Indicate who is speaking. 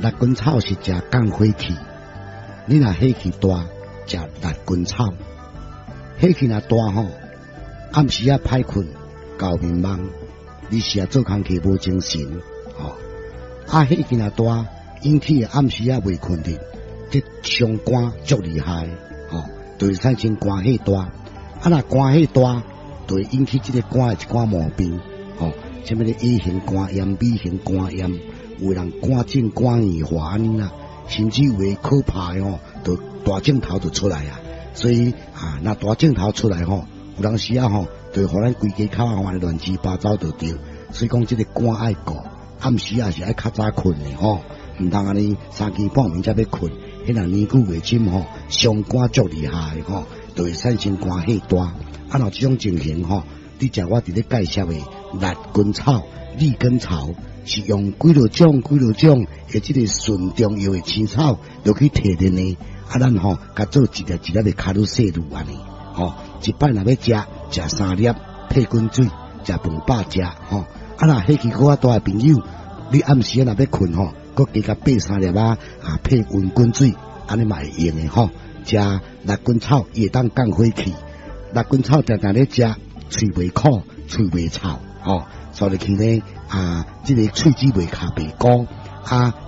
Speaker 1: 辣根草是食降火气，你若火气大，食辣根草。火气若大吼，暗时啊歹困，搞面茫，你是啊做工课无精神，火气若大，引起暗时啊未困的，这伤肝足厉害，就会产生肝火大。若肝火大，就会引起这个肝的一寡毛病，什么的 A 型肝炎、B 型肝炎，有人肝症、肝硬化安尼啦，甚至有诶可怕的就大镜头就出来啊。所以若大镜头出来有当时就互咱规家口安尼乱七八糟就对。所以讲这个肝爱顾，暗时也是爱较早困的唔通安尼3更半暝才要困，迄人年久月深伤肝足厉害就会产生肝火大。若这种情形你食我伫咧介绍的辣根草、利根草，是用几落种的这个纯中药的青草落去提炼的。咱甲做一粒一粒的卡路西露安尼，一摆若要食3粒配滚水，食饭饱食若火气够大的朋友，你暗时若要困搁加备3粒配温滚水，安尼嘛会用的食辣根草也当降火气。辣根草常常咧食，喙袂苦，喙袂臭，所以去呢这个喙齿袂卡白膏